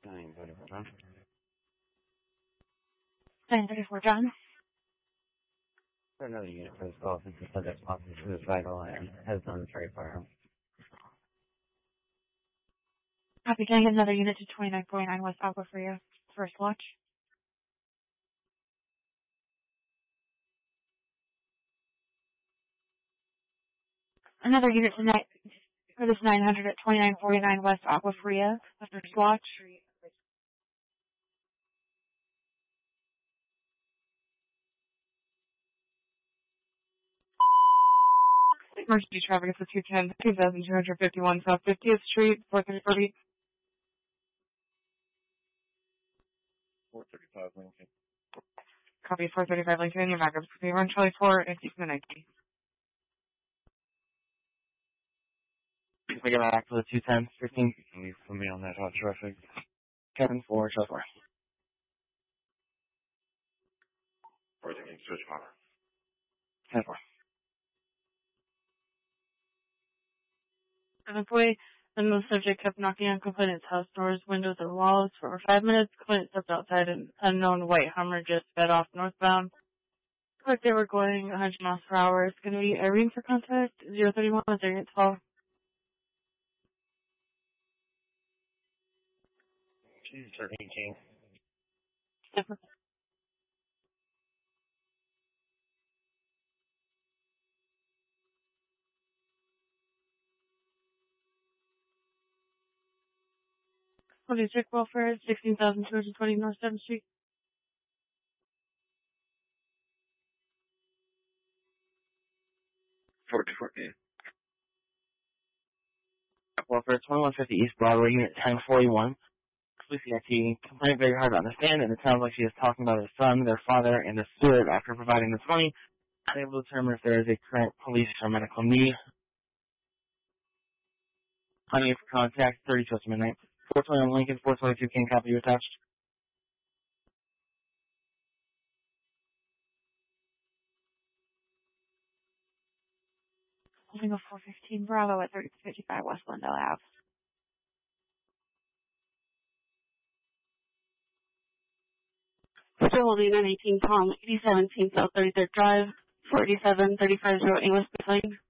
934 John. 934 John. For another unit for this call, since the subject's possibly suicidal and has done the trade fire. Copy. Can I get another unit to 2949 West Aqua for your first watch? Another unit tonight for this 900 at 2949 West Aqua Fria, the first watch. Emergency traffic is the 210, 2251 South 50th Street, 435. 435 Lincoln. Copy. 435 Lincoln. Your backup is run Charlie 4 and 6 minutes. We get back to the 210, 15. Can you put me on that hot traffic? Kevin 4, Charlie 4. Or they can switch power. 10 4. 7-way, and the subject kept knocking on complainant's house doors, windows, or walls for over 5 minutes. Complainant stepped outside an unknown white Hummer just sped off northbound. Like they were going 100 miles per hour. It's going to be Irene for contact, 031 with 3812. She's 13 King. District Welfare, 16,220 North 7th Street. Welfare 2150 East Broadway, Unit 1041. Police CIT complaint very hard to understand, and it sounds like she is talking about her son, their father, and the spirit after providing this money. Unable to determine if there is a current police or medical need. Honey for contact, 30 to midnight. 421 Lincoln, 422 King, copy you attached. Holding a 415 Bravo at 3055 West Glendale Ave. Still holding 918 Palm, 8017 South 33rd Drive, 487 350 West Baseline.